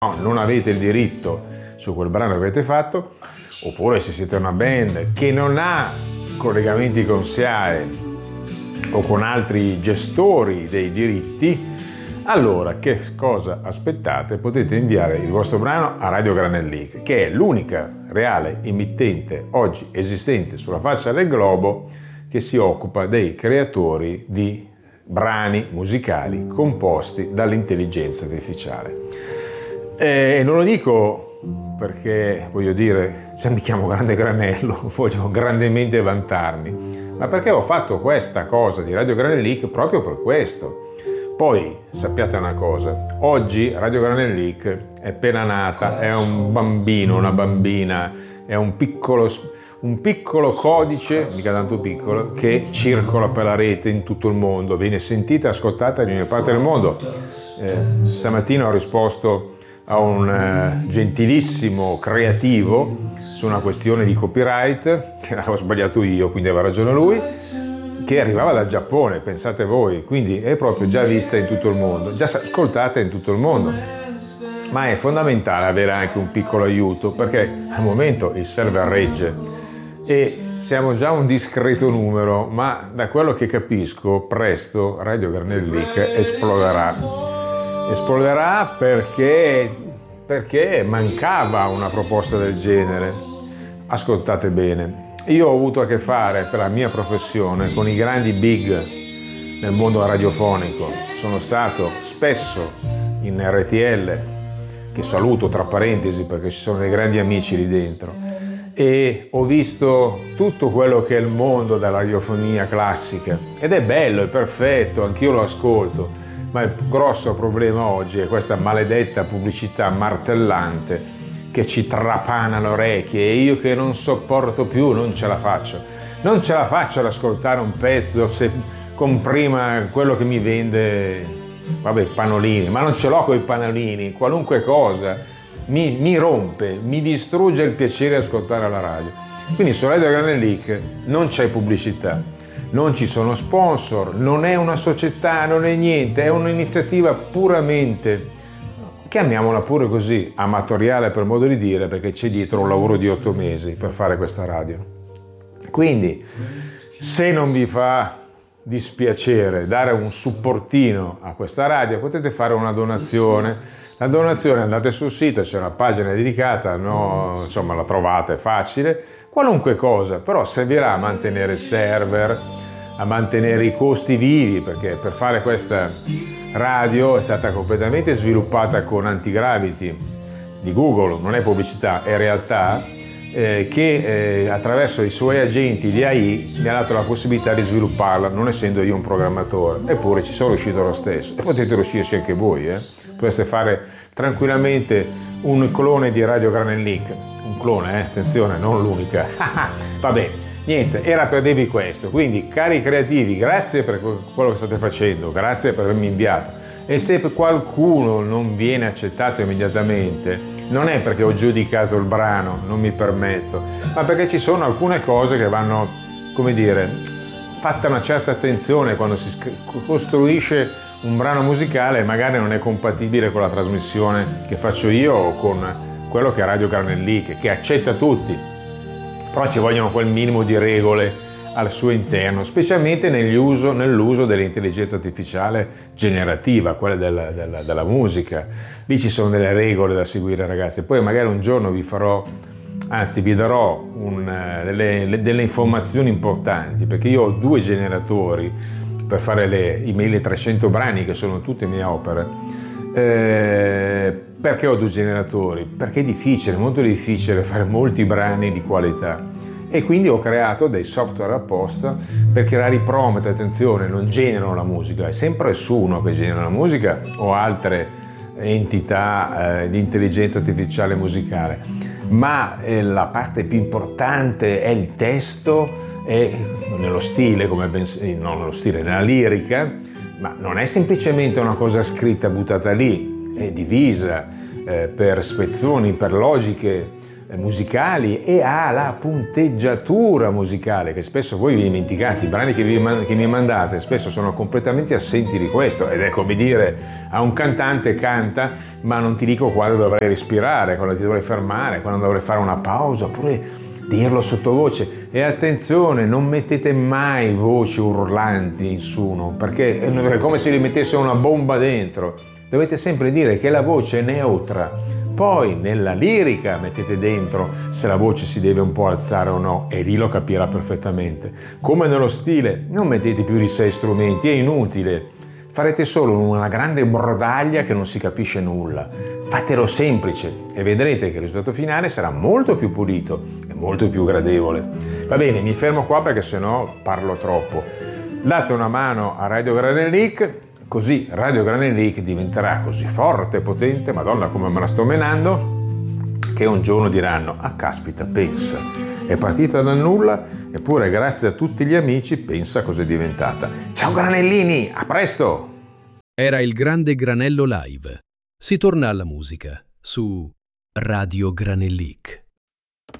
no, non avete il diritto su quel brano che avete fatto, oppure se siete una band che non ha collegamenti con SIAE o con altri gestori dei diritti, allora che cosa aspettate? Potete inviare il vostro brano a Radio Granelli, che è l'unica reale emittente oggi esistente sulla faccia del globo che si occupa dei creatori di brani musicali composti dall'intelligenza artificiale. E non lo dico perché, voglio dire, già mi chiamo Grande Granello, voglio grandemente vantarmi, ma perché ho fatto questa cosa di Radio Granelli proprio per questo. Poi sappiate una cosa, oggi Radio Granelli è appena nata, è un bambino, una bambina, è un piccolo codice, mica tanto piccolo, che circola per la rete in tutto il mondo, viene sentita e ascoltata in ogni parte del mondo. Stamattina ho risposto a un gentilissimo creativo su una questione di copyright, che avevo sbagliato io, quindi aveva ragione lui, che arrivava dal Giappone, pensate voi, quindi è proprio già vista in tutto il mondo, già ascoltata in tutto il mondo. Ma è fondamentale avere anche un piccolo aiuto, perché al momento il server regge e siamo già un discreto numero, ma da quello che capisco presto Radio Granelli esploderà perché mancava una proposta del genere. Ascoltate bene, io ho avuto a che fare per la mia professione con i grandi big nel mondo radiofonico, sono stato spesso in RTL, che saluto tra parentesi perché ci sono dei grandi amici lì dentro, e ho visto tutto quello che è il mondo della radiofonia classica ed è bello, è perfetto, anch'io lo ascolto, ma il grosso problema oggi è questa maledetta pubblicità martellante che ci trapana le orecchie e io che non sopporto più, non ce la faccio ad ascoltare un pezzo se comprima quello che mi vende, vabbè, panolini, ma non ce l'ho con i panolini, qualunque cosa mi rompe, mi distrugge il piacere di ascoltare la radio. Quindi su Radio Granelli non c'è pubblicità, non ci sono sponsor, non è una società, non è niente, è un'iniziativa puramente, chiamiamola pure così, amatoriale per modo di dire, perché c'è dietro un lavoro di 8 mesi per fare questa radio. Quindi, se non vi fa dispiacere dare un supportino a questa radio, potete fare una donazione. La donazione, andate sul sito, c'è una pagina dedicata, no? Insomma la trovate, è facile, qualunque cosa, però servirà a mantenere il server, a mantenere i costi vivi, perché per fare questa radio è stata completamente sviluppata con Antigravity di Google, non è pubblicità, è realtà, che attraverso i suoi agenti di AI mi ha dato la possibilità di svilupparla, non essendo io un programmatore, eppure ci sono riuscito lo stesso e potete riuscirci anche voi, Potreste fare tranquillamente un clone di Radio Granelli, un clone, attenzione, non l'unica. Vabbè, niente, era per dirvi questo, quindi cari creativi, grazie per quello che state facendo, grazie per avermi inviato, e se qualcuno non viene accettato immediatamente non è perché ho giudicato il brano, non mi permetto, ma perché ci sono alcune cose che vanno, come dire, fatta una certa attenzione quando si costruisce un brano musicale e magari non è compatibile con la trasmissione che faccio io o con quello che è Radio Granelli, che accetta tutti, però ci vogliono quel minimo di regole al suo interno, specialmente nell'uso dell'intelligenza artificiale generativa, quella della musica. Lì ci sono delle regole da seguire, ragazzi. Poi magari un giorno vi darò delle informazioni importanti, perché io ho 2 generatori per fare i 1300 brani che sono tutte mie opere. Perché ho 2 generatori? Perché è difficile, molto difficile fare molti brani di qualità. E quindi ho creato dei software apposta per creare i prompt. Attenzione, non generano la musica, è sempre nessuno che genera la musica o altre entità di intelligenza artificiale musicale, ma la parte più importante è il testo, è nello stile, non nello stile, nella lirica, ma non è semplicemente una cosa scritta buttata lì, è divisa per spezzoni, per logiche musicali e alla punteggiatura musicale, che spesso voi vi dimenticate. I brani che mi mandate spesso sono completamente assenti di questo, ed è come dire a un cantante: canta, ma non ti dico quando dovrai respirare, quando ti dovrai fermare, quando dovrai fare una pausa, oppure dirlo sottovoce. E attenzione, non mettete mai voci urlanti in suono, perché è come se gli mettesse una bomba dentro. Dovete sempre dire che la voce è neutra. Poi nella lirica mettete dentro se la voce si deve un po' alzare o no, e lì lo capirà perfettamente. Come nello stile, non mettete più di 6 strumenti, è inutile. Farete solo una grande brodaglia che non si capisce nulla. Fatelo semplice e vedrete che il risultato finale sarà molto più pulito e molto più gradevole. Va bene, mi fermo qua perché sennò parlo troppo. Date una mano a Radio Granellic, così Radio Granellic diventerà così forte e potente, Madonna come me la sto menando, che un giorno diranno: ah caspita, pensa, è partita dal nulla, eppure grazie a tutti gli amici pensa cos'è diventata. Ciao Granellini, a presto! Era il Grande Granello Live. Si torna alla musica su Radio Granellic.